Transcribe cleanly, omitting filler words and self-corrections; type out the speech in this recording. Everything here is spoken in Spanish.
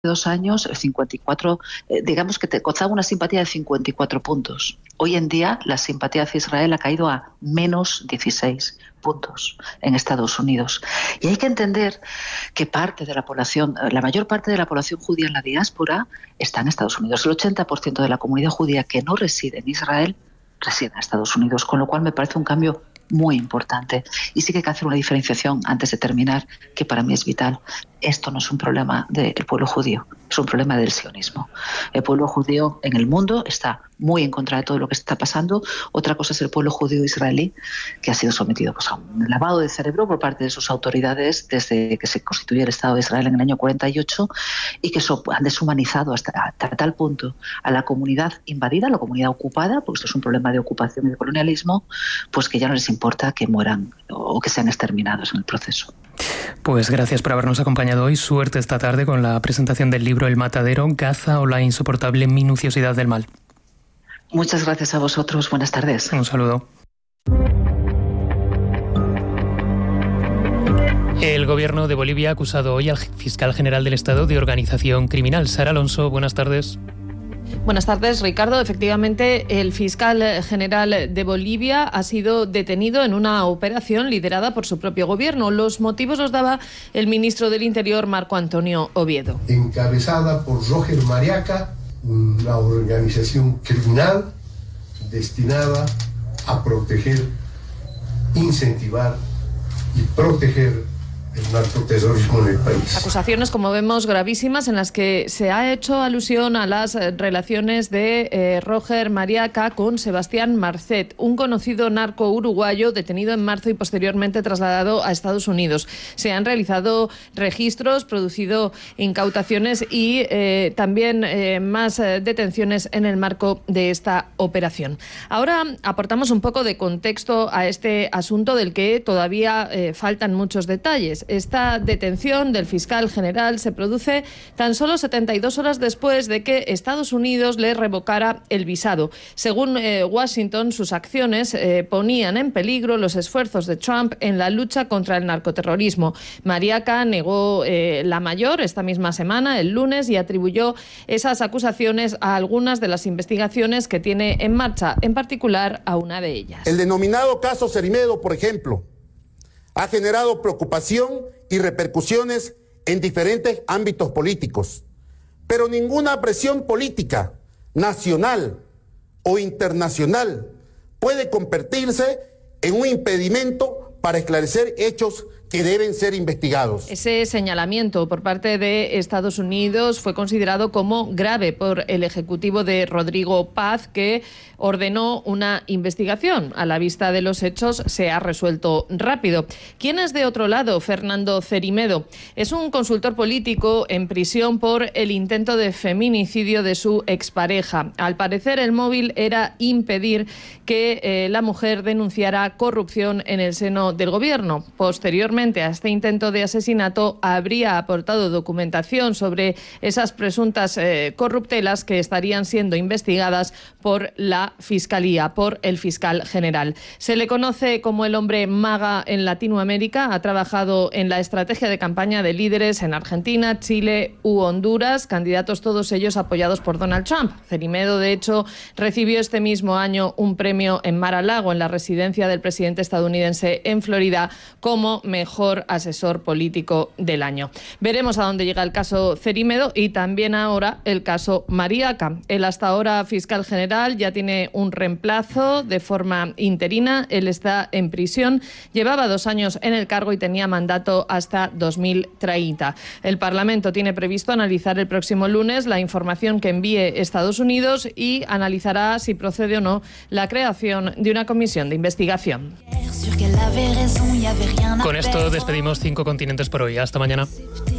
2 años, 54, digamos que te costaba una simpatía de 54 puntos. Hoy en día la simpatía hacia Israel ha caído a menos 16 puntos en Estados Unidos. Y hay que entender que parte de la población, la mayor parte de la población judía en la diáspora está en Estados Unidos. El 80% de la comunidad judía que no reside en Israel reside en Estados Unidos, con lo cual me parece un cambio muy importante. Y sí que hay que hacer una diferenciación antes de terminar, que para mí es vital. Esto no es un problema del pueblo judío, es un problema del sionismo. El pueblo judío en el mundo está muy en contra de todo lo que está pasando. Otra cosa es el pueblo judío israelí, que ha sido sometido a un lavado de cerebro por parte de sus autoridades desde que se constituyó el Estado de Israel en el año 48 y que han deshumanizado hasta tal punto a la comunidad invadida, a la comunidad ocupada, porque esto es un problema de ocupación y de colonialismo, pues que ya no les importa que mueran o que sean exterminados en el proceso. Pues gracias por habernos acompañado hoy. Suerte esta tarde con la presentación del libro El Matadero, Gaza o la insoportable minuciosidad del mal. Muchas gracias a vosotros. Buenas tardes. Un saludo. El gobierno de Bolivia ha acusado hoy al fiscal general del Estado de organización criminal. Sara Alonso, buenas tardes. Buenas tardes, Ricardo. Efectivamente, el fiscal general de Bolivia ha sido detenido en una operación liderada por su propio gobierno. Los motivos los daba el ministro del Interior, Marco Antonio Oviedo. Encabezada por Roger Mariaca, una organización criminal destinada a proteger, incentivar y proteger el narcoterrorismo en el país. Acusaciones, como vemos, gravísimas, en las que se ha hecho alusión a las relaciones de Roger Mariaca con Sebastián Marcet, un conocido narco uruguayo detenido en marzo y posteriormente trasladado a Estados Unidos. Se han realizado registros, producido incautaciones y también más detenciones en el marco de esta operación. Ahora aportamos un poco de contexto a este asunto del que todavía faltan muchos detalles. Esta detención del fiscal general se produce tan solo 72 horas después de que Estados Unidos le revocara el visado. Según Washington, sus acciones ponían en peligro los esfuerzos de Trump en la lucha contra el narcoterrorismo. Mariaca negó la mayor esta misma semana, el lunes, y atribuyó esas acusaciones a algunas de las investigaciones que tiene en marcha, en particular a una de ellas. El denominado caso Cerimedo, por ejemplo, ha generado preocupación y repercusiones en diferentes ámbitos políticos, pero ninguna presión política, nacional o internacional, puede convertirse en un impedimento para esclarecer hechos que deben ser investigados. Ese señalamiento por parte de Estados Unidos fue considerado como grave por el Ejecutivo de Rodrigo Paz, que ordenó una investigación. A la vista de los hechos se ha resuelto rápido. ¿Quién es de otro lado? Fernando Cerimedo. Es un consultor político en prisión por el intento de feminicidio de su expareja. Al parecer, el móvil era impedir que la mujer denunciara corrupción en el seno del gobierno. Posteriormente a este intento de asesinato, habría aportado documentación sobre esas presuntas corruptelas que estarían siendo investigadas por la Fiscalía, por el fiscal general. Se le conoce como el hombre maga en Latinoamérica. Ha trabajado en la estrategia de campaña de líderes en Argentina, Chile u Honduras, candidatos todos ellos apoyados por Donald Trump. Cerimedo, de hecho, recibió este mismo año un premio en Mar-a-Lago, en la residencia del presidente estadounidense en Florida, como mejor asesor político del año. Veremos a dónde llega el caso Cerimedo y también ahora el caso Mariaca. El hasta ahora fiscal general ya tiene un reemplazo de forma interina. Él está en prisión. Llevaba 2 años en el cargo y tenía mandato hasta 2030. El Parlamento tiene previsto analizar el próximo lunes la información que envíe Estados Unidos y analizará si procede o no la creación de una comisión de investigación. Con esto despedimos 5 continentes por hoy. Hasta mañana.